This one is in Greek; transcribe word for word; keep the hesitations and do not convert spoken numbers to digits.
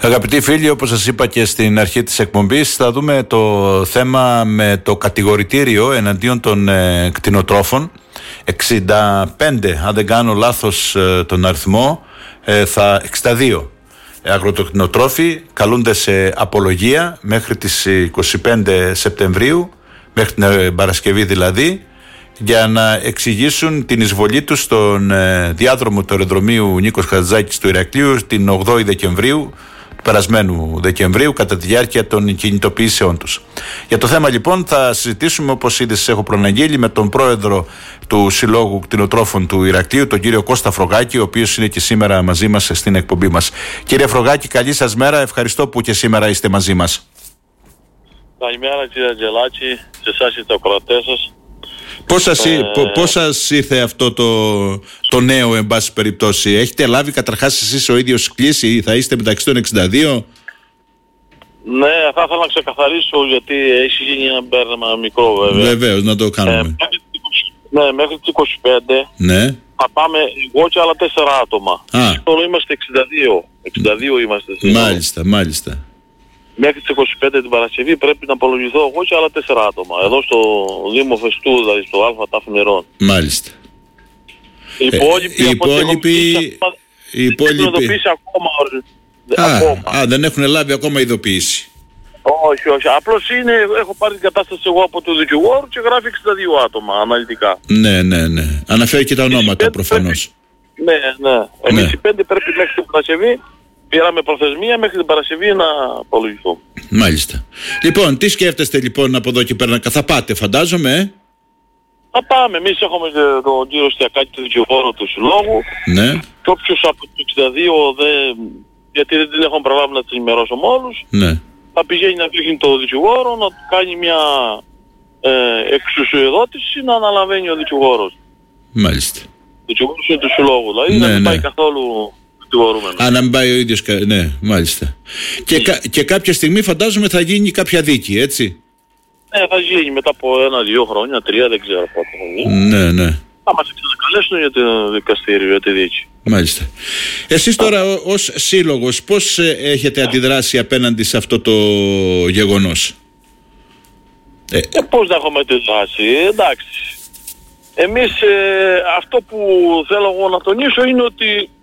Αγαπητοί φίλοι, όπως σας είπα και στην αρχή της εκπομπής, θα δούμε το θέμα με το κατηγορητήριο εναντίον των ε, κτηνοτρόφων. εξήντα πέντε, αν δεν κάνω λάθος ε, τον αριθμό, ε, θα εξήντα δύο αγροτοκτηνοτρόφοι καλούνται σε απολογία μέχρι τις είκοσι πέντε Σεπτεμβρίου, μέχρι την ε, Παρασκευή δηλαδή, για να εξηγήσουν την εισβολή τους στον ε, διάδρομο του αεροδρομίου Νίκος Χατζηδάκης του Ηρακλείου την ογδόη Δεκεμβρίου, του περασμένου Δεκεμβρίου, κατά τη διάρκεια των κινητοποιήσεών τους. Για το θέμα λοιπόν θα συζητήσουμε, όπως ήδη σας έχω προαναγγείλει, με τον πρόεδρο του Συλλόγου Κτηνοτρόφων του Ηρακλείου, τον κύριο Κώστα Φρογάκη, ο οποίος είναι και σήμερα μαζί μας στην εκπομπή μας. Κύριε Φρογάκη, καλή σας μέρα, ευχαριστώ που και σήμερα είστε μαζί μας. Καλημέρα κύριε Αγγελάκη, σε εσάς και τα ακροατές σας. Πώς σας, ε... πώς σας ήρθε αυτό το, το νέο, εν πάση περιπτώσει? Έχετε λάβει καταρχάς εσείς ο ίδιος κλίση, θα είστε μεταξύ των εξήντα δύο? Ναι, θα ήθελα να ξεκαθαρίσω, γιατί έχει γίνει ένα μπέρδεμα μικρό βέβαια. Βεβαίως, να το κάνουμε. Ε, ναι, μέχρι τις είκοσι πέντε ναι. θα πάμε εγώ και άλλα τέσσερα άτομα. Τώρα είμαστε εξήντα δύο. εξήντα δύο είμαστε σήμερα. Μάλιστα, μάλιστα. Μέχρι τις είκοσι πέντε την Παρασκευή πρέπει να απολογηθώ εγώ και άλλα τέσσερα άτομα. Εδώ στο Δήμο Φεστού, δηλαδή στο Α Τάφ Νερών. Μάλιστα. Οι υπόλοιποι... Ε, οι υπόλοιποι... Οι υπόλοιποι... ακόμα... Α, ακόμα. Α, δεν έχουν λάβει ακόμα ειδοποίηση. Όχι, όχι. Απλώς είναι, έχω πάρει την κατάσταση εγώ από το δικηγόρο και γράφει εξήντα δύο άτομα αναλυτικά. Ναι, ναι, ναι. Αναφέρει και τα ονόματα προφανώς. Πρέπει... Ναι, ναι. Εμείς ναι. οι πέντε πρέπει μέχρι την Παρασκευή, πήραμε προθεσμία μέχρι την Παρασκευή να απολογηθούμε. Μάλιστα. Λοιπόν, τι σκέφτεστε λοιπόν από εδώ και πέρα? Θα πάτε, φαντάζομαι, ε? Θα πάμε. Εμείς έχουμε τον κύριο Στιακάκη, τον δικηγόρο του Συλλόγου. Ναι. Και όποιος από το εξήντα δύο δεν... γιατί δεν την έχουμε προλάβει να τις ενημερώσουμε όλους. Ναι. Θα πηγαίνει να δείχνει το δικηγόρο, να κάνει μια ε, εξουσιοδότηση, να αναλαβαίνει ο δικηγόρος. Μάλιστα. Ο δικηγόρος είναι του Συλλόγου, δηλαδή ναι, να μην ναι. πάει καθόλου δικηγορούμενο. Α, να μην πάει ο ίδιος, ναι, μάλιστα. Και, κα, και κάποια στιγμή φαντάζομαι θα γίνει κάποια δίκη, έτσι? Ναι, θα γίνει μετά από ένα, δύο χρόνια, τρία, δεν ξέρω πότε θα γίνει. Ναι, ναι. Θα μας ξανακαλέσουν για το δικαστήριο, για τη δίκη. Μάλιστα. Εσείς τώρα ως σύλλογος πώς έχετε αντιδράσει απέναντι σε αυτό το γεγονός? Ε, ε, πώς να έχουμε αντιδράσει, εντάξει. Εμείς ε, αυτό που θέλω εγώ να τονίσω είναι ότι